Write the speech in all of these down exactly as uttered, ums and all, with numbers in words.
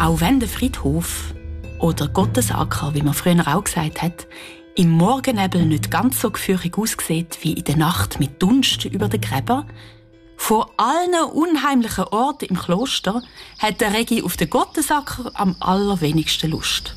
Auch wenn der Friedhof oder Gottesacker, wie man früher auch gesagt hat, im Morgennebel nicht ganz so gefürchtig aussieht wie in der Nacht mit Dunst über den Gräber, von allen unheimlichen Orten im Kloster hat der Regi auf den Gottesacker am allerwenigsten Lust.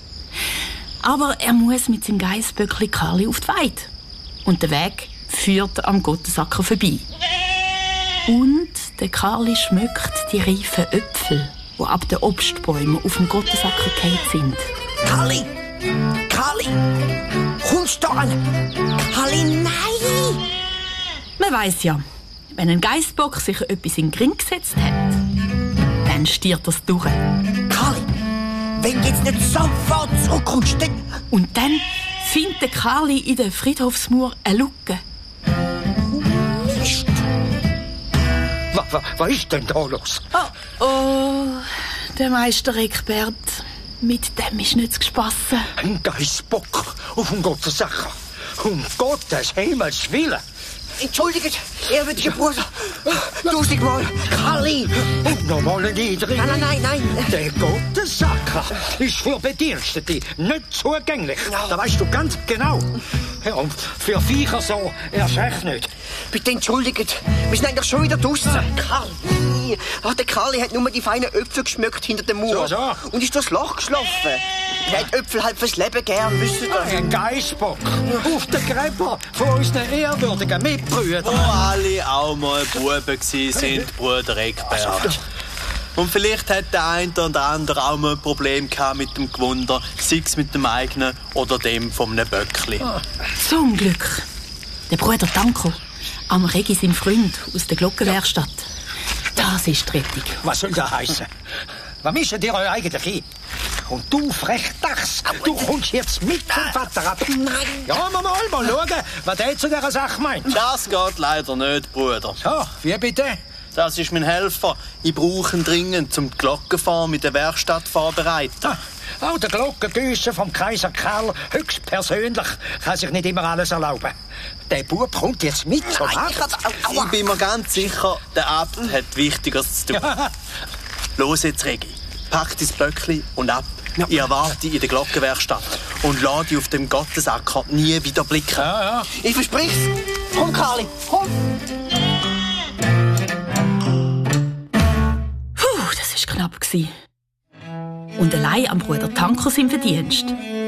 Aber er muss mit seinem Geissböckli Karli auf die Weide. Und der Weg führt am Gottesacker vorbei. Und der Karli schmückt die reifen Äpfel, die ab den Obstbäumen auf dem Gottesacker gefallen sind. Karli! Karli! Kommst du an? Karli, nein! Man weiss ja, wenn ein Geissbock sich etwas in den Gring gesetzt hat, dann stiert er es durch. Karli, wenn du jetzt nicht sofort zurückkommst, dann... Und dann findet der Karli in der Friedhofsmauer eine Lücke. Mist! Was, was, was ist denn da los? Oh, oh, der Meister Eckbert, mit dem ist nichts gespassen. Ein Geissbock auf dem Gottesacker. Um Gottes Himmels Willen. Entschuldigt, ehrwürdiger Bruder. Tausendmal. Karli! Nochmal ein Niedrig. Nein, nein, nein, nein. Der Gottesacker ist für Bedienstete nicht zugänglich. Das weißt du ganz genau. Ja, und für Viecher so erst recht nicht. Bitte entschuldigt, wir sind eigentlich schon wieder draussen. Karli! Ach, der Karli hat nur die feinen Äpfel geschmückt hinter dem Mauer. So, so. Und ist durchs Loch geschlafen. Er hat Äpfel halt fürs Leben gern, wisst ihr? Ein Geissbock auf den Gräber von unseren ehrwürdigen Mitbrüdern. Wo alle auch mal Buben gsi sind, Bruder Eckbert. Und vielleicht hat der eine oder andere auch mal ein Problem gehabt mit dem Gewunder, sei es mit dem eigenen oder dem von einem Böckli. Zum Glück. Der Bruder Tanko, am Regi sein Freund aus der Glockenwerkstatt. Das ist die Rettung. Was soll das heissen? Was mischt ihr euch eigentlich ein? Und du, Frechdachs, du kommst jetzt mit vom Vater ab. Nein. Ja, mal, mal, mal schauen, was der zu dieser Sache meint. Das geht leider nicht, Bruder. So, wie bitte? Das ist mein Helfer. Ich brauche ihn dringend, um die Glockenform in der Werkstatt vorzubereiten. Ah, auch der Glockengüsser vom Kaiser Karl höchstpersönlich kann sich nicht immer alles erlauben. Der Bub kommt jetzt mit zum Abt. Ich bin mir ganz sicher, der Abt hat Wichtigeres zu tun. Ja. Los jetzt, Regi. Pack dein Böckli und ab. Ja. Ich erwarte dich in der Glockenwerkstatt und lass dich auf dem Gottesacker nie wieder blicken. Ja, ja. Ich versprich's. Komm, Karli, komm. Puh, das war knapp. Und allein am Bruder Tanko sein Verdienst.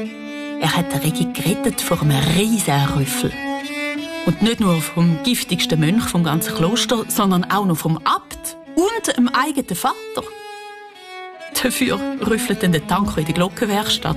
Er hat den Regi gerettet vor einem riesen Rüffel. Und nicht nur vom giftigsten Mönch vom ganzen Kloster, sondern auch noch vom Abt und dem eigenen Vater. Dafür rüffelt dann der Tanko in die Glockenwerkstatt.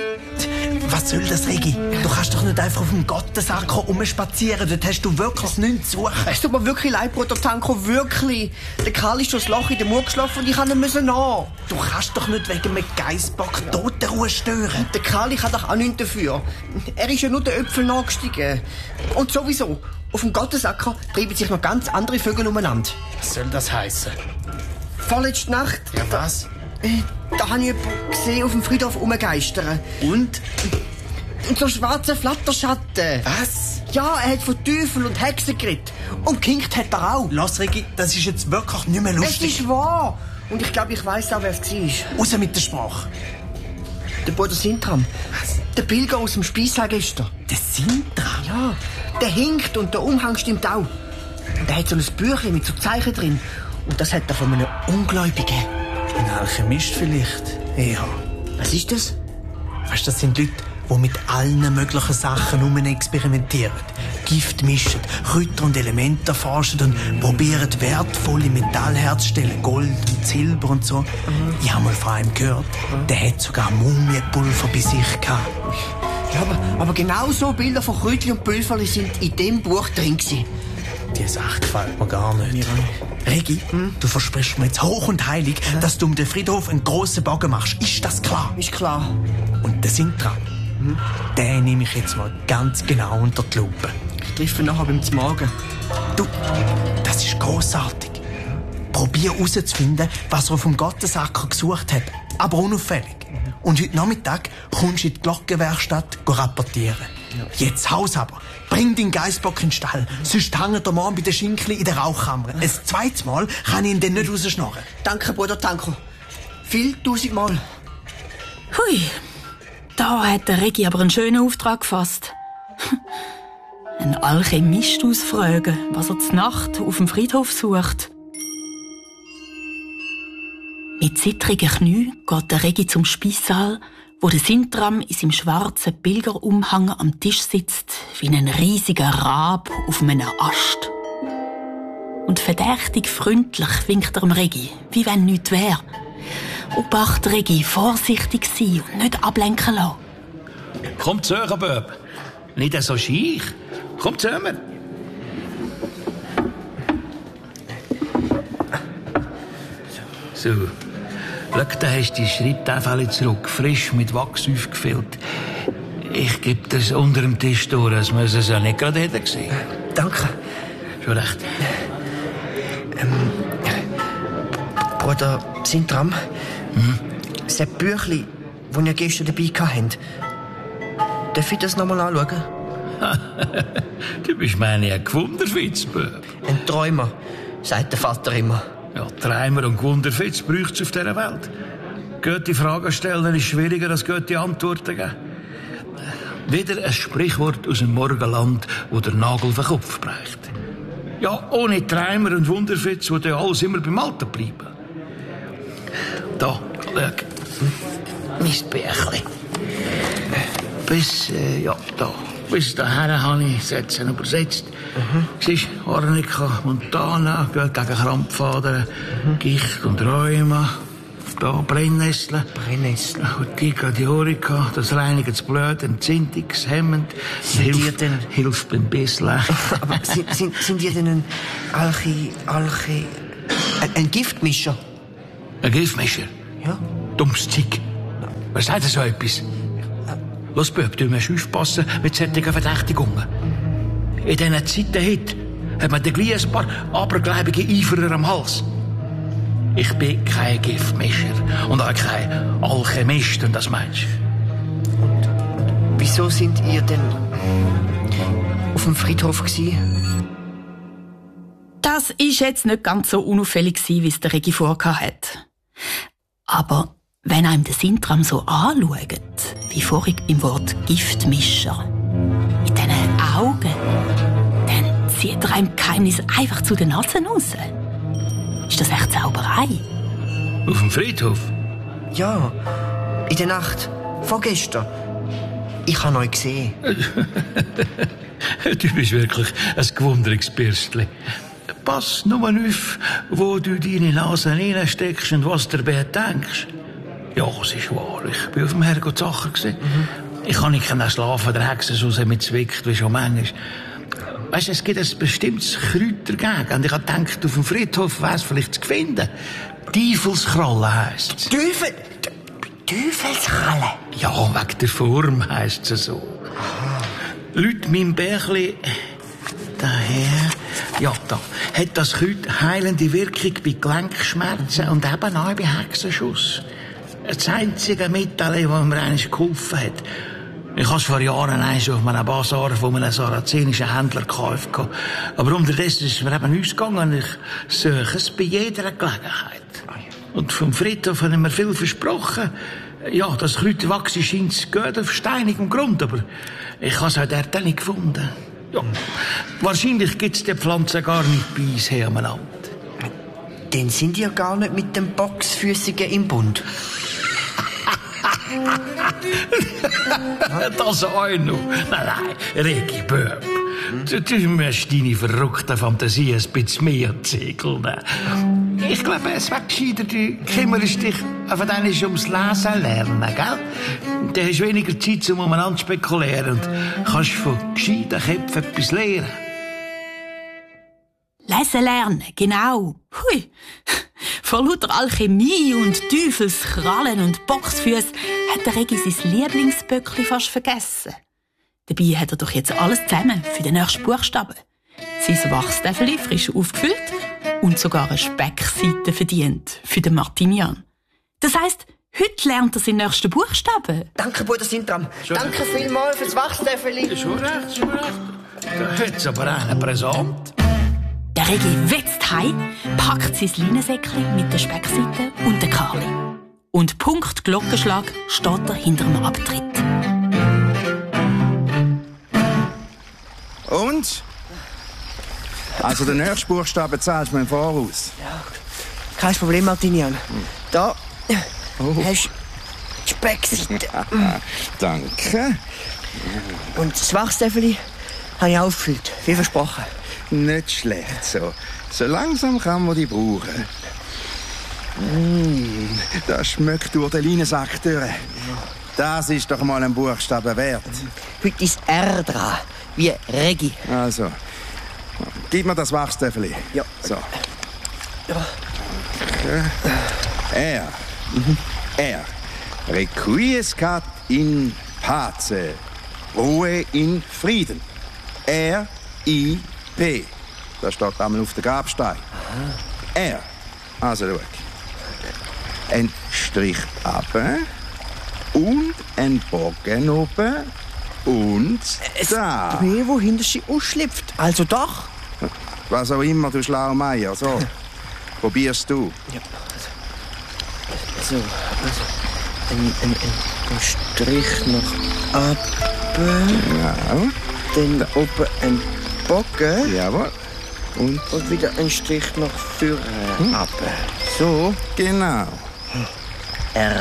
Was soll das, Regi? Du kannst doch nicht einfach auf dem Gottesacker rumspazieren. Dort hast du wirklich nichts zu suchen. Es tut mir wirklich leid, Bruder Tanko, wirklich. Der Karl ist durchs Loch in den Mauer geschlafen und ich kann ihn nach. Du kannst doch nicht wegen einem Geissbock Totenruhe stören. Der Karl kann doch auch nichts dafür. Er ist ja nur den Äpfel nachgestiegen. Und sowieso, auf dem Gottesacker treiben sich noch ganz andere Vögel umeinander. Was soll das heissen? Vorletzte Nacht... Ja, was? Äh, da habe ich jemanden gesehen auf dem Friedhof rumgeistern. Und? Und so schwarze Flatterschatten. Was? Ja, er hat von Teufel und Hexen geredet. Und gekinkt hat er auch. Lass, Regi, das ist jetzt wirklich nicht mehr Es lustig. ist wahr. Und ich glaube, ich weiss auch, wer es war. Raus mit der Sprache. Der Bruder Sintram. Was? Der Pilger aus dem Speissaal gestern. Der Sintram? Ja, der hinkt und der Umhang stimmt auch. Und er hat so ein Büchlein mit so Zeichen drin. Und das hat er von einem Ungläubigen. Ein Alchemist vielleicht. Ja. Was ist das? Weißt du, das sind Leute, die mit allen möglichen Sachen herum experimentieren. Gift mischen, Kräuter und Elemente erforschen und probieren wertvolle Metalle herzustellen. Gold und Silber und so. Mhm. Ich habe mal von einem gehört, der hat sogar Mumienpulver bei sich gehabt. Ja, aber, aber genau so Bilder von Kräutchen und Pülverli sind in dem Buch drin gewesen. Die Sache gefällt mir gar nicht. Mir Regi, hm? du versprichst mir jetzt hoch und heilig, ja. dass du um den Friedhof einen grossen Bogen machst. Ist das klar? Ist klar. Und der Sintram, hm? den nehme ich jetzt mal ganz genau unter die Lupe. Ich treffe ihn nachher beim Z'Morgen. Du, das ist grossartig. Probier herauszufinden, was er auf dem Gottesacker gesucht hat. Aber unauffällig. Und heute Nachmittag kommst du in die Glockenwerkstatt rapportieren. Ja. Jetzt Haus aber. Bring deinen Geissbock in den Stall. Sonst hängt der Mann bei den Schinkli in der Rauchkammer. Ein zweites Mal kann ich ihn dann nicht rausschnarren. Danke, Bruder Tanko. Viel tausendmal. Hui, da hat der Regi aber einen schönen Auftrag gefasst. Ein Alchemist ausfragen, was er zur Nacht auf dem Friedhof sucht. Mit zittrigen Knien geht der Regi zum Speissaal, wo der Sintram in seinem schwarzen Pilgerumhang am Tisch sitzt, wie ein riesiger Rab auf einem Ast. Und verdächtig freundlich winkt er dem Regi, wie wenn nichts wäre. Obacht, Regi, vorsichtig sein und nicht ablenken lassen. Komm zu euch, Bub. Nicht so scheich. Komm zu mir. So. Schau, da hast du die Schreibtafel zurück, frisch mit Wachs aufgefüllt. Ich gebe das unter dem Tisch durch, als wir es ja nicht gerade hätten gesehen. Danke. Schon recht. Ähm, Bruder Sintram, hm? Das Büchlein, das ihr gestern dabei hattet, darf ich das nochmal anschauen? Du bist meine ein Gewunderfitz, Bub. Ein Träumer, sagt der Vater immer. Ja, Träumer und Gewunderfitz braucht es auf dieser Welt. Gute Fragen stellen ist schwieriger als gute Antworten geben. Wieder ein Sprichwort aus dem Morgenland, wo der Nagel auf den Kopf bricht. Ja, ohne Träumer und Wunderfitz würde ja alles immer beim Alten bleiben. Da, schau. Mistbärchen. Bis, äh, ja, da. Bis dahin habe ich Sätze übersetzt. Mhm. Siehst du, Arnika, Montana, geht gegen Krampfadern, mhm. Gicht und Rheuma. Da Brennnesseln. Brennnesseln. Urtica diorica, das reinigt das Blut, entzündungshemmend. Hilft, denn... hilft beim Bisslein. Aber sind, sind, sind die denn ein Alchi... Alchi... Ein, ein Giftmischer? Ein Giftmischer? Ja. Dummes Zeug. Wer sagt so etwas? Los, Bub, du musst aufpassen mit solchen Verdächtigungen. In diesen Zeiten heute hat man gleich ein paar abergläubige Eiferer am Hals. Ich bin kein Giftmischer und auch kein Alchemist, und das meinst du? Und, und wieso sind ihr denn auf dem Friedhof gewesen? Das ist jetzt nicht ganz so unauffällig, wie es der Regi vorgehabt hat. Aber wenn einem der Sintram so anschaut, wie vorhin beim Wort Giftmischer, mit diesen Augen, dann zieht er einem Geheimnis einfach zu den Nasen raus. Ist das echt Zauberei? Auf dem Friedhof? Ja, in der Nacht, vorgestern. Ich habe euch gesehen. Du bist wirklich ein Gewunderungsbürstchen. Pass nur auf, wo du deine Nase reinsteckst und was du dabei denkst. Ja, es ist wahr. Ich bin auf dem Herrgott Sacher gewesen. Mhm. Ich kann nicht schlafen, der Hexe so sehr mit zwickt, wie schon manchmal. Weißt du, es gibt ein bestimmtes Kräuter dagegen. Und ich habe gedacht, auf dem Friedhof wäre es vielleicht zu finden. Teufelskralle heisst es. Teufel... Teufelskralle? Ja, wegen der Form heisst es so. Leute, mein Bärchli... Daher... Ja, da. Hat das Kräuter heilende Wirkung bei Gelenkschmerzen und eben auch bei Hexenschuss. Das einzige Mittel, das mir eigentlich geholfen hat. Ich habe es vor Jahren eins auf einem Basar von einem sarazenischen Händler gekauft. Aber unterdessen ist es mir eben ausgegangen. Ich suche es bei jeder Gelegenheit. Und vom Friedhof haben mir viel versprochen. Ja, das Kräuterwachs scheint gut auf steinigem Grund, aber ich habe es auch dort nicht gefunden. Ja, wahrscheinlich gibt es die Pflanze gar nicht bei uns hier am Land. Dann sind ihr gar nicht mit dem Boxfüssigen im Bund. Das auch noch. Nein, nein, Regi Böb. Du, du musst deine verrückte Fantasie ein bisschen mehr zägeln. Ich glaube, es wäre gescheiter, du kümmerst dich von denen ums Lesen lernen, gell? Dann hast du weniger Zeit, um umeinander zu spekulieren und kannst von gescheiten Köpfen etwas lernen. Lesen lernen, genau. Hui. Vor lauter Alchemie und Teufelskrallen und Boxfüße hat der Regi sein Lieblingsböckli fast vergessen. Dabei hat er doch jetzt alles zusammen für den nächsten Buchstaben. Sein Wachstäfeli frisch aufgefüllt und sogar eine Speckseite verdient für den Martinian. Das heisst, heute lernt er seinen nächsten Buchstaben. Danke, Bruder Sintram. Danke vielmals fürs Wachstäfeli. Schon recht, schon recht. Da hat's aber einen Präsent. Der Regi wetzt heim, packt sein Leinensäckchen mit der Speckseite und der Karli. Und Punkt Glockenschlag steht er hinter dem Abtritt. Und? Also den nächsten Buchstaben zahlst du mir im Voraus. Ja, kein Problem, Martinian. Da Oh. hast du die Speckseite. Danke. Und das Wachstäfeli habe ich aufgefüllt, wie versprochen. Nicht schlecht so. So langsam kann man die brauchen. Mm, das schmeckt durch den Leinensack durch. Das ist doch mal ein Buchstaben wert. Heute ist R dran, wie Regi. Also, gib mir das Wachstäfeli. Ja. So. Ja. R. R. Requiescat in pace. Ruhe in Frieden. R I P. Das steht einmal auf der Grabstein. R. Also schau. Ein Strich runter und ein Bogen oben und da. B, wo hinter sie ausschlüpft. Also doch. Was auch immer, du Schlaumeier. So, probierst du. Ja, also, also ein, ein, ein, ein Strich nach oben, Ja, dann oben ein Bogen jawohl. Und und wieder ein Strich nach vorne runter. So, genau. R.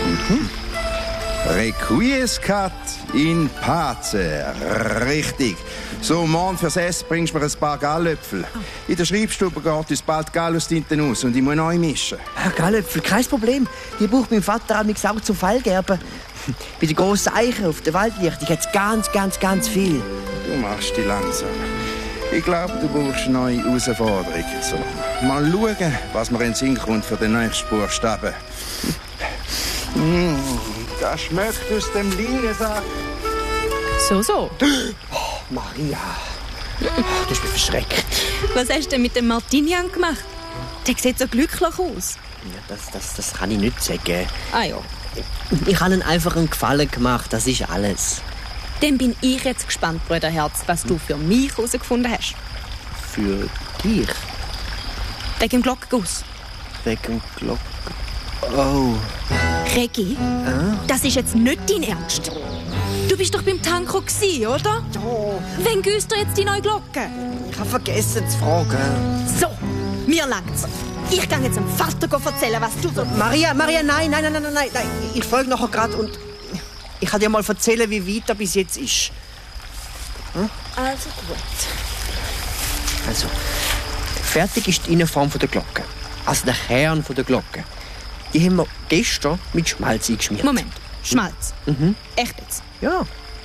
Requiescat in pace. Richtig. So, morgen fürs Essen bringst du mir ein paar Gallöpfel. In der Schreibstube geht uns bald Gallustinte aus und ich muss neu mischen. Ah, Gallöpfel, kein Problem. Die braucht mein Vater auch zum Fallgerben. Bei den grossen Eichen auf der Waldlichtung hat es ganz, ganz, ganz viel. Du machst dich langsam. Ich glaube, du brauchst eine neue Herausforderung. So, mal schauen, was mir in den Sinn kommt für den nächsten Buchstaben. Mm, das schmeckt aus dem Leinensack. So, so. Oh, Maria, du bist verschreckt. Was hast du denn mit dem Martinian gemacht? Der sieht so glücklich aus. Ja, das, das, das kann ich nicht sagen. Ah ja. Ich habe ihm einfach einen Gefallen gemacht, das ist alles. Dann bin ich jetzt gespannt, Brüderherz, was du für mich herausgefunden hast. Für dich, Wegen dem Glockenguss. wegen Glocken. Oh. Regi, das ist jetzt nicht dein Ernst. Du bist doch beim Tanko gsi, oder? Oh, Wann güsst du jetzt die neue Glocke? ich habe vergessen zu fragen. So, mir langt's. Ich kann jetzt dem Vater erzählen, was du so... Maria, Maria, nein, nein, nein, nein, nein, nein. Ich folge nachher gerade und ich kann dir mal erzählen, wie weit er bis jetzt ist. Also gut. Also, fertig ist die Innenform der Glocke. Also der Kern der Glocke. Die haben wir gestern mit Schmalz eingeschmiert. Moment, Schmalz. Mhm. Echt jetzt? Ja.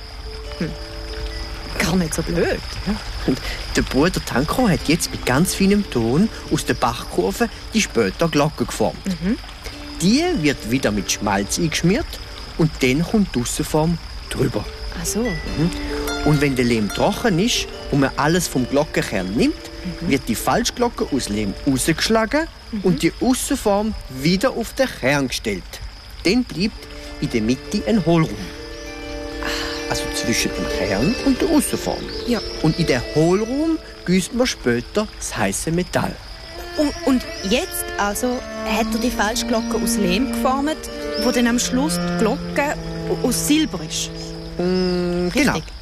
Gar nicht so blöd. Und der Bruder Tanko hat jetzt mit ganz feinem Ton aus der Bachkurve die später Glocke geformt. Die wird wieder mit Schmalz eingeschmiert und dann kommt die Aussenform drüber. Ach so. Und wenn der Lehm trocken ist und man alles vom Glockenkern nimmt, wird die Falschglocke aus Lehm rausgeschlagen und die Aussenform wieder auf den Kern gestellt. Dann bleibt in der Mitte ein Hohlraum. Also zwischen dem Kern und der Aussenform. Ja. Und in den Hohlraum gießt man später das heiße Metall. Und, und jetzt also hat er die Falschglocke aus Lehm geformt, wo dann am Schluss die Glocke aus Silber ist. Mm, genau. Richtig?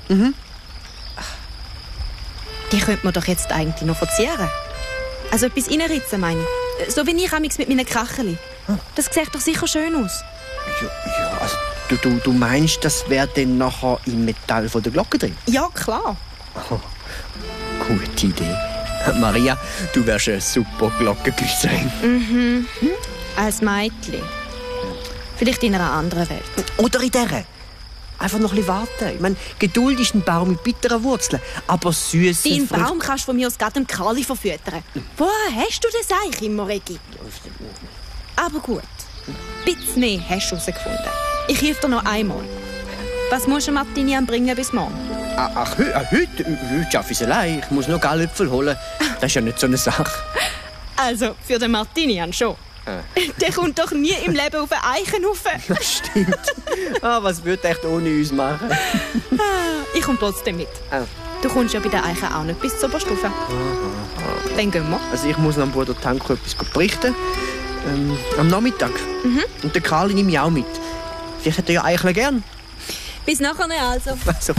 Die könnte man doch jetzt eigentlich noch verzieren. Also etwas reinritzen, meine ich. So wie ich amigs mit meinen Kracheli. Das sieht doch sicher schön aus. Ja, ja, also du, du, du meinst, das wäre dann nachher im Metall von der Glocke drin? Ja, klar. Gute Idee. Maria, du wärst eine super Glockengüsserin. Mhm. Als Mädchen. Vielleicht in einer anderen Welt. Oder in dieser. Einfach noch ein bisschen warten. Ich meine, Geduld ist ein Baum mit bitteren Wurzeln, aber süße Deinen Früchte- Baum kannst du von mir aus gerade dem Karli verfüttern. Woher hast du das eigentlich immer, Regi? Aber gut. Ein bisschen mehr hast du herausgefunden. Ich helfe dir noch einmal. Was musst du Martinian bringen bis morgen? Ach, ach, heu- ach, heute, heute schaffe ich es allein. Ich muss noch Gallöpfel holen. Das ist ja nicht so eine Sache. Also, für den Martinian schon. Der kommt doch nie im Leben auf einen Eichenhaufen. Ja, stimmt. Ah, was würde echt ohne uns machen? Ich komme trotzdem mit. Ah. Du kommst ja bei den Eichen auch nicht bis zur Oberstufe. Dann gehen wir. Also ich muss noch am Bruder Tanko etwas berichten. Ähm, am Nachmittag. Mhm. Und den Karli nehme ich auch mit. Vielleicht hat er ja Eicheln gern. Bis nachher, also. Also.